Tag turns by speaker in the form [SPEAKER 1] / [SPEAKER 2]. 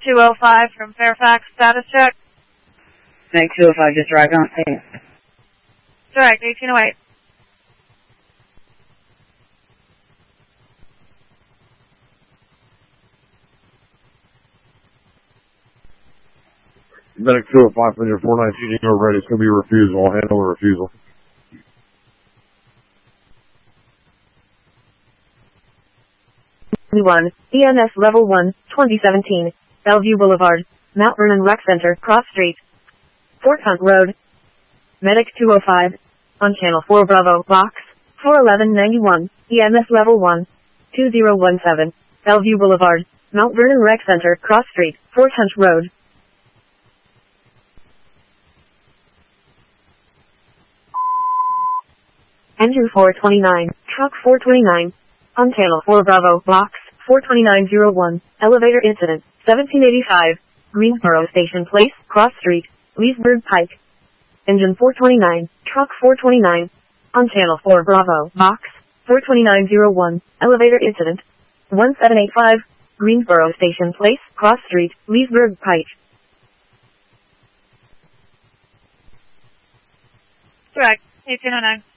[SPEAKER 1] 205 from Fairfax, status check.
[SPEAKER 2] Medic 205, just arrived on scene.
[SPEAKER 1] Direct, 1808.
[SPEAKER 3] Medic 205, from your 419, you're ready. It's going to be a refusal. I'll handle the refusal.
[SPEAKER 4] One, EMS Level 1, 2017, Bellevue Boulevard, Mount Vernon Rec Center, Cross Street, Fort Hunt Road. Medic 205, on Channel 4 Bravo, Box 41191, EMS Level 1, 2017, Bellevue Boulevard, Mount Vernon Rec Center, Cross Street, Fort Hunt Road. Engine 429, Truck 429, on Channel 4 Bravo, Box 42901, Elevator Incident, 1785, Greensboro Station Place, Cross Street, Leesburg Pike. Engine 429, Truck 429, on Channel 4 Bravo, Box 42901, Elevator Incident, 1785, Greensboro Station Place, Cross Street, Leesburg Pike.
[SPEAKER 1] Direct, 1809.